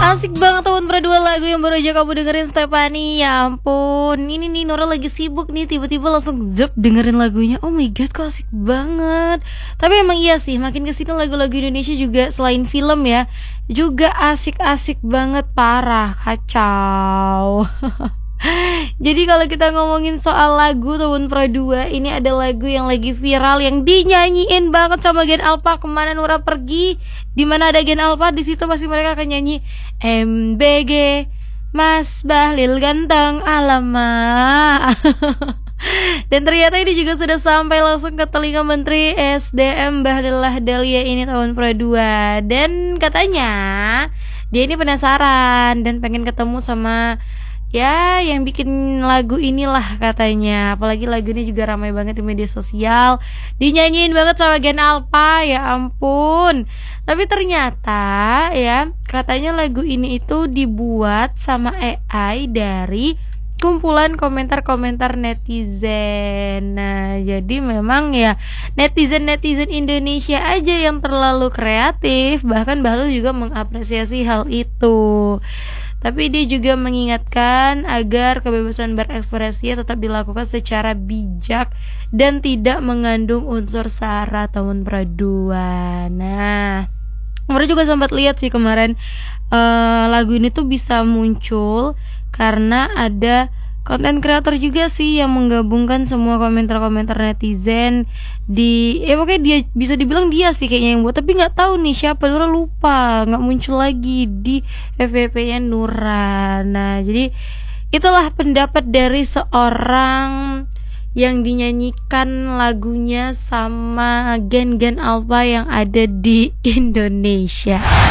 Asik banget tahun berdua lagu yang baru aja kamu dengerin Stephanie. Ya ampun, ini nih Nora lagi sibuk nih, tiba-tiba langsung zep dengerin lagunya. Oh my god, kok asik banget. Tapi emang iya sih, makin kesini lagu-lagu Indonesia juga selain film ya, juga asik-asik banget, parah, kacau. Jadi kalau kita ngomongin soal lagu tahun Pro 2, ini ada lagu yang lagi viral yang dinyanyiin banget sama Gen Alpha. Kemana Nura pergi, di mana ada Gen Alpha, di situ pasti mereka akan nyanyi MBG Mas Bahlil ganteng alamak. Dan ternyata ini juga sudah sampai langsung ke telinga Menteri SDM Bahlil Lahadalia ini tahun Pro 2. Dan katanya dia ini penasaran dan pengen ketemu sama ya yang bikin lagu inilah katanya. Apalagi lagu ini juga ramai banget di media sosial, dinyanyiin banget sama Gen Alpha, ya ampun. Tapi ternyata ya katanya lagu ini itu dibuat sama AI dari kumpulan komentar-komentar netizen. Nah, jadi memang ya netizen-netizen Indonesia aja yang terlalu kreatif. Bahkan Bahlul juga mengapresiasi hal itu. Tapi dia juga mengingatkan agar kebebasan berekspresi tetap dilakukan secara bijak dan tidak mengandung unsur sara tahun peraduan. Nah, Nora juga sempat lihat sih kemarin lagu ini tuh bisa muncul karena ada konten kreator juga sih yang menggabungkan semua komentar-komentar netizen di pokoknya dia bisa dibilang dia sih kayaknya yang buat, tapi nggak tahu nih siapa, Nura lupa, nggak muncul lagi di FYP-nya Nura. Nah, jadi itulah pendapat dari seorang yang dinyanyikan lagunya sama gen-gen Alpha yang ada di Indonesia.